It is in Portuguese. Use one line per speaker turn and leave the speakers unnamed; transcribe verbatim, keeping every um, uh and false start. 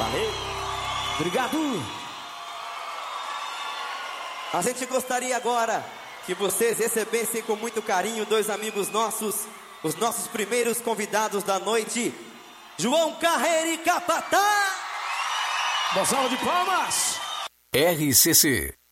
Valeu. Obrigado. A gente gostaria agora que vocês recebessem com muito carinho dois amigos nossos, os nossos primeiros convidados da noite, João Carreira e Capataz.
Uma salva de palmas.
R C C